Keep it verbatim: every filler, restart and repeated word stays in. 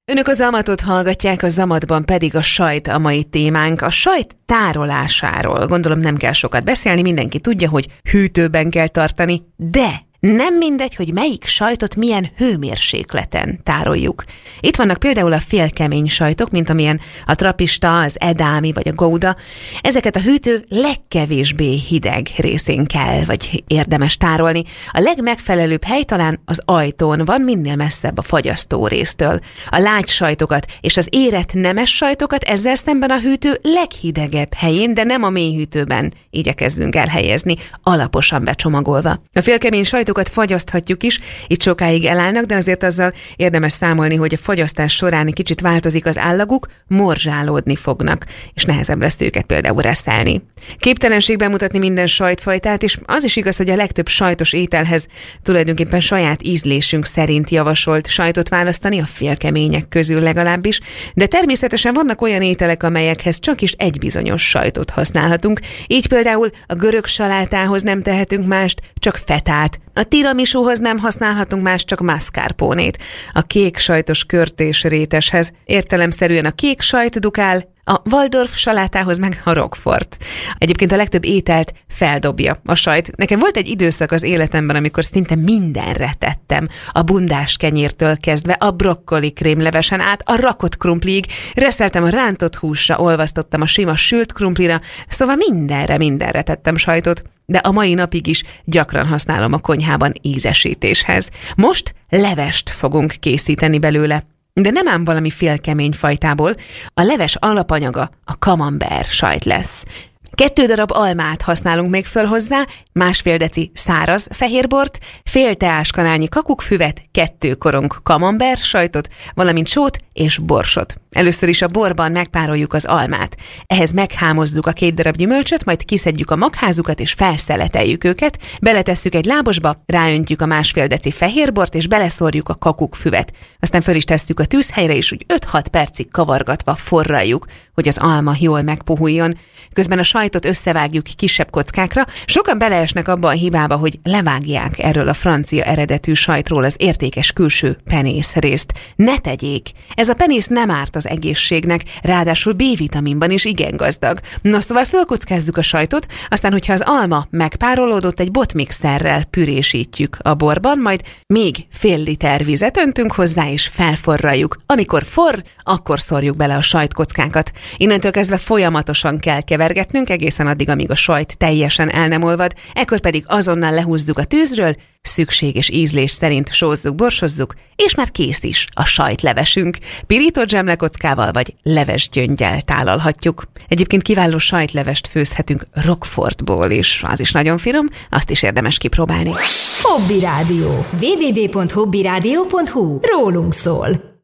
Önök a Zamatot hallgatják, a Zamatban pedig a sajt a mai témánk. A sajt tárolásáról gondolom nem kell sokat beszélni, mindenki tudja, hogy hűtőben kell tartani, de nem mindegy, hogy melyik sajtot milyen hőmérsékleten tároljuk. Itt vannak például a félkemény sajtok, mint amilyen a trapista, az edámi vagy a gouda. Ezeket a hűtő legkevésbé hideg részén kell, vagy érdemes tárolni. A legmegfelelőbb hely talán az ajtón van, minél messzebb a fagyasztó résztől. A lágy sajtokat és az érett nemes sajtokat ezzel szemben a hűtő leghidegebb helyén, de nem a mélyhűtőben igyekezzünk elhelyezni, alaposan becsomagolva. A félkemény sajtokat fagyaszthatjuk is, itt sokáig elállnak, de azért azzal érdemes számolni, hogy a fagyasztás során kicsit változik az állaguk, morzsálódni fognak, és nehezebb lesz őket például reszelni. Képtelenség bemutatni minden sajtfajtát, és az is igaz, hogy a legtöbb sajtos ételhez tulajdonképpen saját ízlésünk szerint javasolt sajtot választani, a félkemények közül legalábbis, de természetesen vannak olyan ételek, amelyekhez csak is egy bizonyos sajtot használhatunk, így például a görög salátához nem tehetünk mást, csak fetát. A tiramisúhoz nem használhatunk más, csak mascarponét. A kék sajtos körtés réteshez értelemszerűen a kék sajt dukál, a Waldorf salátához meg a Roquefort. Egyébként a legtöbb ételt feldobja a sajt. Nekem volt egy időszak az életemben, amikor szinte mindenre tettem. A bundás kenyértől kezdve, a brokkoli krémlevesen át, a rakott krumpliig, reszeltem a rántott húsra, olvasztottam a sima sült krumplira, szóval mindenre, mindenre tettem sajtot. De a mai napig is gyakran használom a konyhában ízesítéshez. Most levest fogunk készíteni belőle. De nem ám valami félkemény fajtából, a leves alapanyaga a camembert sajt lesz. Kettő darab almát használunk még föl hozzá, másfél deci száraz fehérbort, fél teáskanálnyi kakukkfüvet, kettő korong camembert sajtot, valamint sót és borsot. Először is a borban megpároljuk az almát. Ehhez meghámozzuk a két darab gyümölcsöt, majd kiszedjük a magházukat és felszeleteljük őket, beletesszük egy lábosba, ráöntjük a másfél deci fehérbort és beleszórjuk a kakukkfüvet. Aztán föl is tesszük a tűzhelyre és úgy öt-hat percig kavargatva forraljuk, hogy az alma jól megpuhuljon. Közben a sajtot összevágjuk kisebb kockákra. Sokan beleesnek abba a hibába, hogy levágják erről a francia eredetű sajtról az értékes külső penész részt. Ne tegyék! Ez a penész nem árt az egészségnek, ráadásul B-vitaminban is igen gazdag. Na szóval fölkockázzuk a sajtot, aztán, hogyha az alma megpárolódott, egy botmixerrel pürésítjük a borban, majd még fél liter vizet öntünk hozzá és felforraljuk. Amikor forr, akkor szórjuk bele a sajtkockákat. Innentől kezdve folyamatosan kell kevergetnünk egészen addig, amíg a sajt teljesen el nem olvad, ekkor pedig azonnal lehúzzuk a tűzről, szükség és ízlés szerint sózzuk, borsozzuk, és már kész is a sajtlevesünk. Pirított zsemlekockával vagy levesgyöngyel tálalhatjuk. Egyébként kiváló sajtlevest főzhetünk Roquefortból is, az is nagyon finom, azt is érdemes kipróbálni. Hobby Rádió. double-u double-u double-u pont hobby rádió pont hu. Rólunk szól.